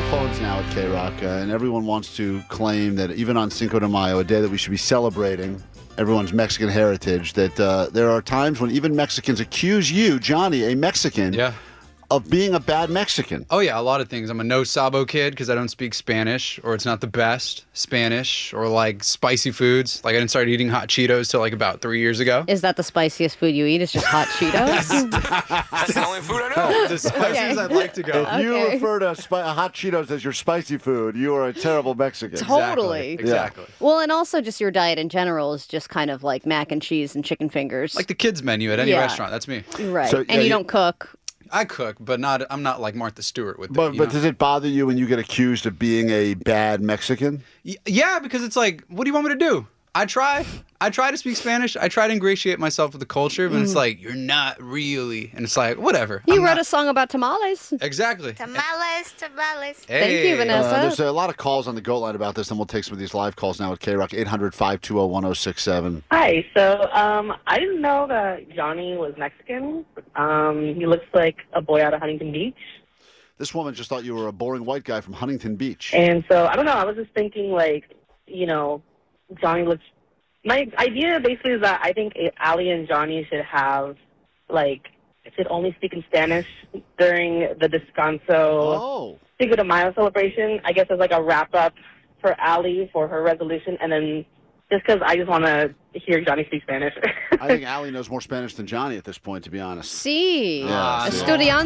phones now at K-Rock, and everyone wants to claim that even on Cinco de Mayo, a day that we should be celebrating everyone's Mexican heritage, that there are times when even Mexicans accuse you, Johnny, a Mexican, of being a bad Mexican. Oh, yeah, a lot of things. I'm a no sabo kid because I don't speak Spanish, or it's not the best Spanish, or like spicy foods. Like I didn't start eating hot Cheetos till like about 3 years ago. Is that the spiciest food you eat? Is just hot Cheetos? That's the only food I know. It's as spicy as I'd like to go. If you refer to hot Cheetos as your spicy food, you are a terrible Mexican. Totally. Exactly. Well, and also just your diet in general is just kind of like mac and cheese and chicken fingers. Like the kids' menu at any restaurant. That's me. Right. So, and you don't cook. I cook, but I'm not like Martha Stewart with But know? does it bother you when you get accused of being a bad Mexican? Yeah, because it's like, what do you want me to do? I try to speak Spanish. I try to ingratiate myself with the culture, but it's like, you're not really. And it's like, whatever. You wrote a song about tamales. Exactly. Tamales, tamales. Hey. Thank you, Vanessa. There's a lot of calls on the GOAT line about this, and we'll take some of these live calls now at K-Rock, 800-520-1067. Hi. So I didn't know that Johnny was Mexican. He looks like a boy out of Huntington Beach. This woman just thought you were a boring white guy from Huntington Beach. And so, I don't know, I was just thinking, like, you know, Johnny looks... My idea basically is that I think Ali and Johnny should have, like, should only speak in Spanish during the Descanso Cinco de Mayo celebration, I guess as like a wrap-up for Ali for her resolution, and then just because I just want to hear Johnny speak Spanish. I think Ali knows more Spanish than Johnny at this point, to be honest. Sí. Yeah, sí. Estudiante.